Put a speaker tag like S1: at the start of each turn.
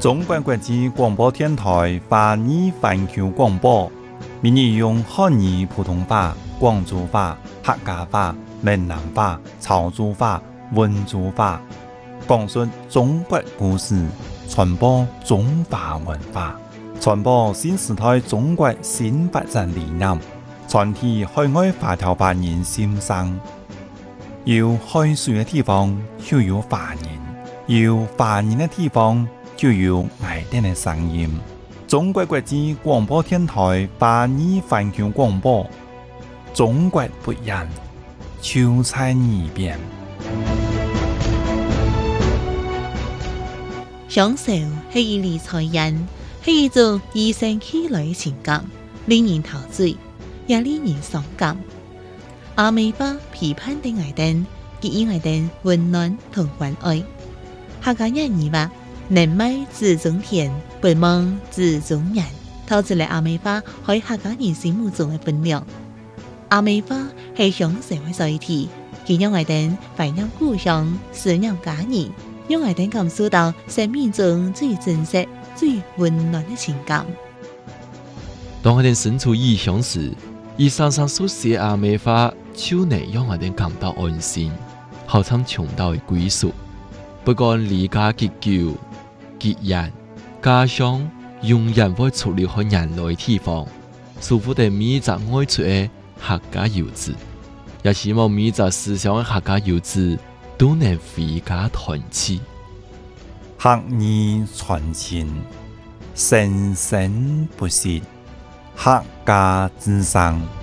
S1: 中国国际广播电台华语环球广播，闽语用汉语、普通话、广州话、客家话、闽南话、潮州话、温州话，讲述中国故事，传播中华文化，传播新时代中国新发展理念，传递海外华侨华人心声。有海水的地方就有华人，有华人的地方就有爱哋的声音。中国国际广播电台华语环球广播，中国不一样，就在耳边。
S2: 享受係以理財人，係一種與生俱來嘅情感，令人陶醉，也令人傷感。阿美巴批判的愛燈，給予愛燈溫暖同關愛。客家人語話：能賣自種田，不忘自種人，透出嚟阿美巴喺客家人心目中嘅分量。阿美巴係享受嘅載體，佢讓愛燈懷念故鄉，思念家人。讓愛燈感受到生命中最真實、最溫暖的情感。
S3: 當愛燈身處異鄉時，以常常所寫阿美話，就能讓愛燈感到安心，好像重到的歸屬。不管離家結久、結緣、家鄉，永遠會出離開人類地方，舒服地每隻愛出的客家遊子，也希望每隻思鄉的客家遊子都能回家團聚，
S1: 客語傳情，生生不息，客家之聲。